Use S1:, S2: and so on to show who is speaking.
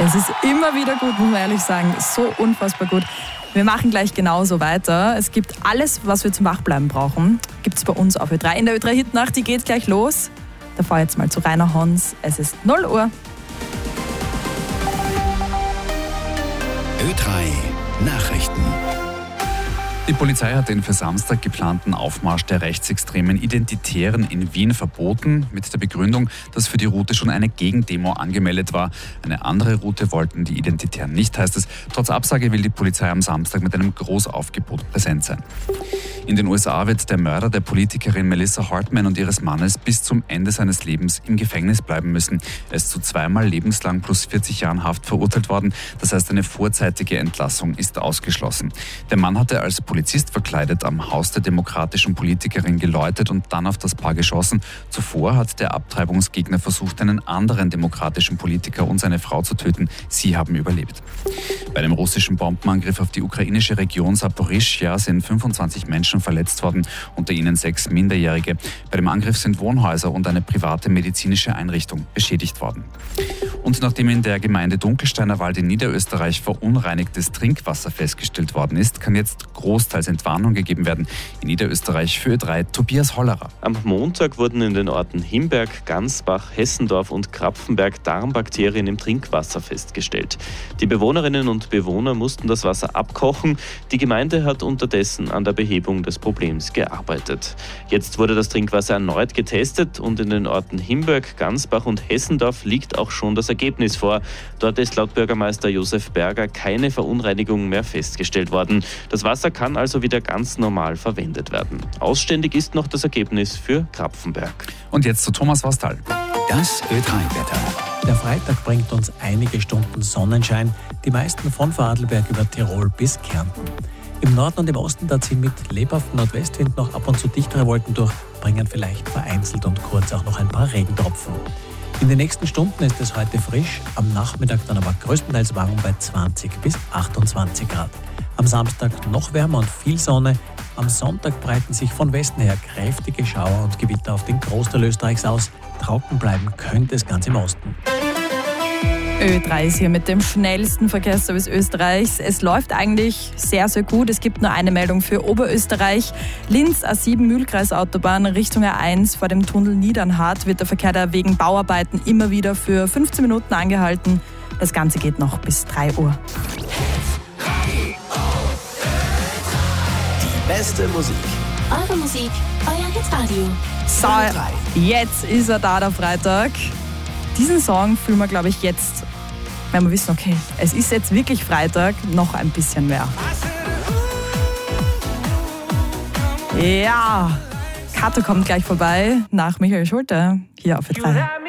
S1: Es ist immer wieder gut, muss man ehrlich sagen. So unfassbar gut. Wir machen gleich genauso weiter. Es gibt alles, was wir zum Wachbleiben brauchen, gibt es bei uns auf Ö3. In der Ö3 Hitnacht, die geht gleich los. Davor jetzt mal zu Rainer Hons. Es ist 0 Uhr.
S2: Ö3 Nachrichten.
S3: Die Polizei hat den für Samstag geplanten Aufmarsch der rechtsextremen Identitären in Wien verboten, mit der Begründung, dass für die Route schon eine Gegendemo angemeldet war. Eine andere Route wollten die Identitären nicht, heißt es. Trotz Absage will die Polizei am Samstag mit einem Großaufgebot präsent sein. In den USA wird der Mörder der Politikerin Melissa Hartman und ihres Mannes bis zum Ende seines Lebens im Gefängnis bleiben müssen. Er ist zu 2-mal lebenslang plus 40 Jahren Haft verurteilt worden. Das heißt, eine vorzeitige Entlassung ist ausgeschlossen. Der Mann hatte als Polizist verkleidet am Haus der demokratischen Politikerin geläutet und dann auf das Paar geschossen. Zuvor hat der Abtreibungsgegner versucht, einen anderen demokratischen Politiker und seine Frau zu töten. Sie haben überlebt. Bei einem russischen Bombenangriff auf die ukrainische Region Saporischschja sind 25 Menschen verletzt worden, unter ihnen 6 Minderjährige. Bei dem Angriff sind Wohnhäuser und eine private medizinische Einrichtung beschädigt worden. Und nachdem in der Gemeinde Dunkelsteiner Wald in Niederösterreich verunreinigtes Trinkwasser festgestellt worden ist, kann jetzt großteils Entwarnung gegeben werden. In Niederösterreich für Ö3 Tobias Hollerer.
S4: Am Montag wurden in den Orten Himberg, Gansbach, Hessendorf und Krapfenberg Darmbakterien im Trinkwasser festgestellt. Die Bewohnerinnen und Bewohner mussten das Wasser abkochen. Die Gemeinde hat unterdessen an der Behebung des Problems gearbeitet. Jetzt wurde das Trinkwasser erneut getestet und in den Orten Himberg, Gansbach und Hessendorf liegt auch schon das Ergebnis vor. Dort ist laut Bürgermeister Josef Berger keine Verunreinigung mehr festgestellt worden. Das Wasser kann also wieder ganz normal verwendet werden. Ausständig ist noch das Ergebnis für Krapfenberg.
S3: Und jetzt zu Thomas Wastal.
S2: Das Ö3-Wetter.
S5: Der Freitag bringt uns einige Stunden Sonnenschein, die meisten von Vorarlberg über Tirol bis Kärnten. Im Norden und im Osten da ziehen mit lebhaftem Nordwestwind noch ab und zu dichtere Wolken durch, bringen vielleicht vereinzelt und kurz auch noch ein paar Regentropfen. In den nächsten Stunden ist es heute frisch, am Nachmittag dann aber größtenteils warm bei 20 bis 28 Grad. Am Samstag noch wärmer und viel Sonne. Am Sonntag breiten sich von Westen her kräftige Schauer und Gewitter auf den Großteil Österreichs aus. Trocken bleiben könnte es ganz im Osten.
S1: Ö3 ist hier mit dem schnellsten Verkehrsservice Österreichs. Es läuft eigentlich sehr, sehr gut. Es gibt nur eine Meldung für Oberösterreich. Linz A7 Mühlkreisautobahn Richtung A1 vor dem Tunnel Niedernhardt wird der Verkehr da wegen Bauarbeiten immer wieder für 15 Minuten angehalten. Das Ganze geht noch bis 3 Uhr.
S2: Die beste Musik.
S6: Eure Musik, euer Hitradio.
S1: So, jetzt ist er da, der Freitag. Diesen Song fühlen wir, glaube ich, jetzt, wenn wir wissen, okay, es ist jetzt wirklich Freitag, noch ein bisschen mehr. Ja, Kato kommt gleich vorbei nach Michael Schulte hier auf Ö3.